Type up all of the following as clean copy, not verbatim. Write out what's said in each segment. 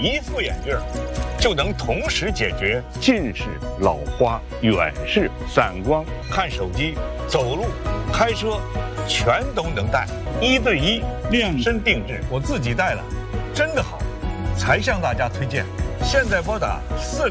一副眼镜就能同时解决近视、老花、远视、散光、看手机、走路、开车，全都能戴，1对1量身定制。我自己戴了，真的好，才向大家推荐。现在拨打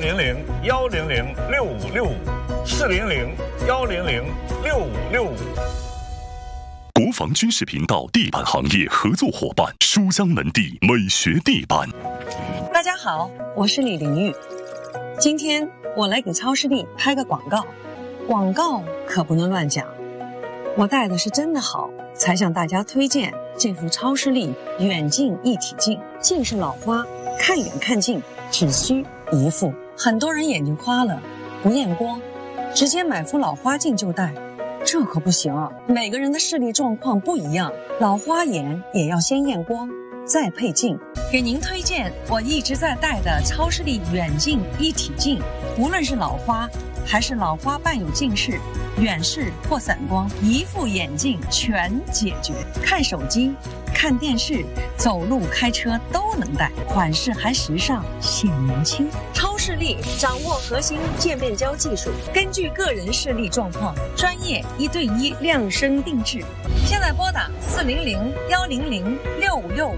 400-100-6565，400-100-6565。 国防军事频道地板行业合作伙伴书香门第美学地板。 大家好，我是李玲玉。今天我来给超视力拍个广告，广告可不能乱讲。我戴的是真的好，才向大家推荐这副超视力远近一体镜。近视老花，看远看近只需一副。很多人眼睛花了，不验光，直接买副老花镜就戴。这可不行啊！每个人的视力状况不一样，老花眼也要先验光，再配镜。给您推荐我一直在戴的超视力远近一体镜，无论是老花还是老花伴有近视、远视或散光，一副眼镜全解决。看手机、看电视、走路、开车都能戴，款式还时尚，显年轻。超视力掌握核心渐变焦技术，根据个人视力状况，专业1对1量身定制。现在拨打400-100-6565。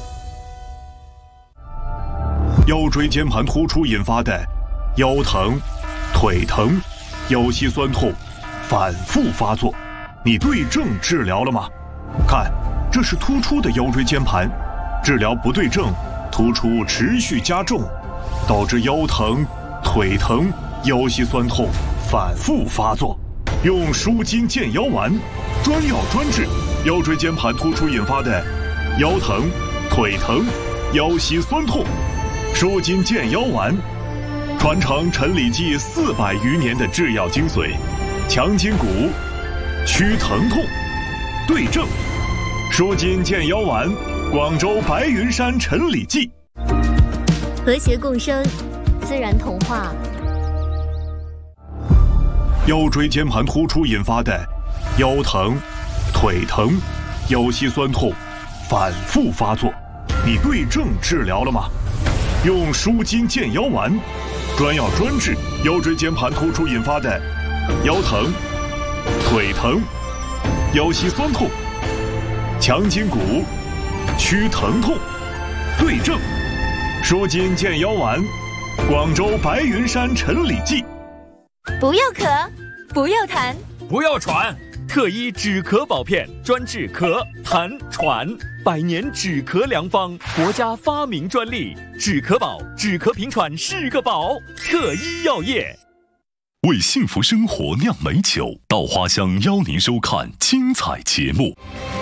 腰椎间盘突出引发的腰疼、腿疼、腰膝酸痛反复发作，你对症治疗了吗？看，这是突出的腰椎间盘，治疗不对症，突出持续加重，导致腰疼、腿疼、腰膝酸痛反复发作。用舒筋健腰丸，专药专治腰椎间盘突出引发的腰疼、腿疼、腰膝酸痛。舒筋健腰丸，传承陈李济400余年的制药精髓，强筋骨，祛疼痛，对症。舒筋健腰丸，广州白云山陈李济。 和谐共生，自然童话。 腰椎间盘突出引发的腰疼、腿疼、腰膝酸痛反复发作，你对症治疗了吗？用舒筋健腰丸，专药专治腰椎间盘突出引发的腰疼、腿疼、腰膝酸痛，强筋骨，祛疼痛，对症。舒筋健腰丸，广州白云山陈李济。 不要咳，不要痰， 不要喘，特医止咳保片，专治咳、痰、喘，100年止咳良方，国家发明专利，止咳宝，止咳平喘是个宝。特医药业为幸福生活酿美酒，稻花香邀您收看精彩节目。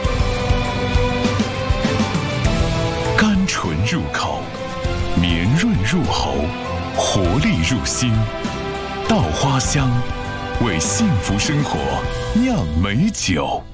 甘醇入口，绵润入喉，活力入心。稻花香，为幸福生活酿美酒。